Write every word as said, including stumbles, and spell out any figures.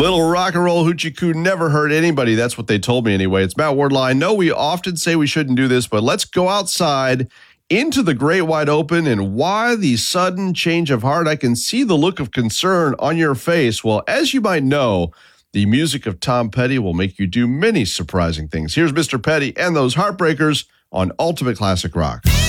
Little rock and roll hoochie coo never hurt anybody. That's what they told me anyway. It's Matt Wardlaw. I know we often say we shouldn't do this, but let's go outside into the great wide open. And why the sudden change of heart? I can see the look of concern on your face. Well, as you might know, the music of Tom Petty will make you do many surprising things. Here's Mister Petty and those Heartbreakers on Ultimate Classic Rock.